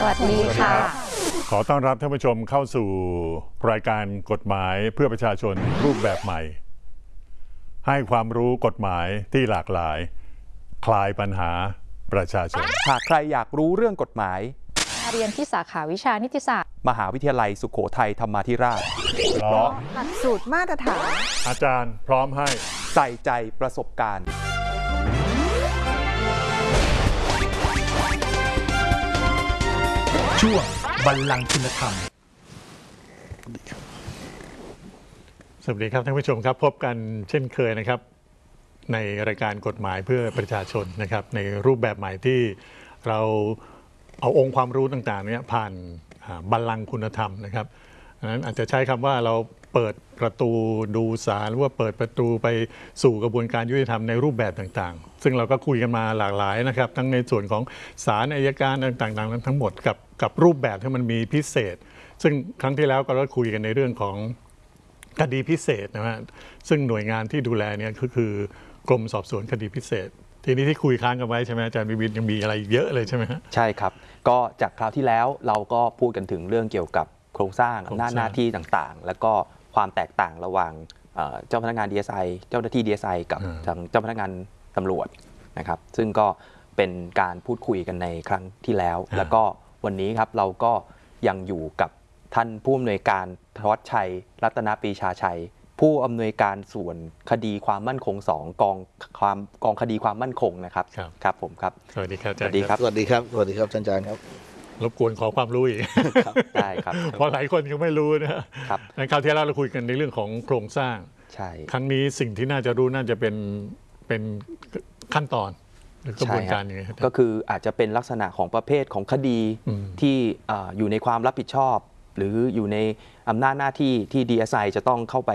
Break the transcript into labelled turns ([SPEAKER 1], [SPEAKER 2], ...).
[SPEAKER 1] วัสดีค่ะ
[SPEAKER 2] ขอต้อนรับท่านผู้ชมเข้าสู่รายการกฎหมายเพื่อประชาชนรูปแบบใหม่ให้ความรู้กฎหมายที่หลากหลายคลายปัญหาประชาชน
[SPEAKER 3] หากใครอยากรู้เรื่องกฎหมาย
[SPEAKER 1] เรียนที่สาขาวิชานิติศาสตร์
[SPEAKER 3] มหาวิทยาลัยสุโขทัยธรรมาธิราช
[SPEAKER 2] เพราะ
[SPEAKER 4] หลักสูตรมาตรฐาน
[SPEAKER 2] อาจารย์พร้อมให้
[SPEAKER 3] ใส่ใจประสบการณ์
[SPEAKER 5] ช่วงบัลลังก์คุณธรรม
[SPEAKER 2] สวัสดีครับท่านผู้ชมครับพบกันเช่นเคยนะครับในรายการกฎหมายเพื่อประชาชนนะครับในรูปแบบใหม่ที่เราเอาองค์ความรู้ต่างๆนี้ผ่านบัลลังก์คุณธรรมนะครับนั้นอาจจะใช้คำว่าเราเปิดประตูดูศาลหรือว่าเปิดประตูไปสู่กระบวนการยุติธรรมในรูปแบบต่างๆซึ่งเราก็คุยกันมาหลากหลายนะครับทั้งในส่วนของศาลอัยการต่างๆทั้งหมดกับรูปแบบที่มันมีพิเศษซึ่งครั้งที่แล้วก็คุยกันในเรื่องของคดีพิเศษนะฮะซึ่งหน่วยงานที่ดูแลเนี่ยก็คือกรมสอบสวนคดีพิเศษทีนี้ที่คุยค้างกันไว้ใช่ไหมอาจารย์วิวิทย์ยังมีอะไรเยอะเลยใช่ไหมฮะ
[SPEAKER 3] ใช่ครับก็จากคราวที่แล้วเราก็พูดกันถึงเรื่องเกี่ยวกับโครงสร้างอำนาจหน้าที่ต่างๆแล้วก็ความแตกต่างระหว่างเจ้าพนักงาน DSI เจ้าหน้าที่ DSI กับทางเจ้าพนักงานตำรวจนะครับซึ่งก็เป็นการพูดคุยกันในครั้งที่แล้วแล้วก็วันนี้ครับเราก็ยังอยู่กับท่านผู้อำนวยการธวัชชัยรัตนปรีชาชัยผู้อำนวยการส่วนคดีความมั่นคง2กองคดีความมั่นคงนะครับครับผมครับ
[SPEAKER 2] สวัสดีครับ
[SPEAKER 3] สวัสดีครับ
[SPEAKER 6] สวัสดีครับสวัสดีครับอาจารย์ครับ
[SPEAKER 2] รบกวนขอความรู้อีก
[SPEAKER 3] ได้ครับ
[SPEAKER 2] เพราะหลายคนยังไม่รู้นะครับในคราวที่แล้วเราคุยกันในเรื่องของโครงสร้าง
[SPEAKER 3] ใช่
[SPEAKER 2] ครั้งนี้สิ่งที่น่าจะรู้น่าจะเป็นขั้นตอนหรือกระบวนการยังไง
[SPEAKER 3] ก็คืออาจจะเป็นลักษณะของประเภทของคดีที่อยู่ในความรับผิดชอบหรืออยู่ในอำนาจหน้าที่ที่ DSI จะต้องเข้าไป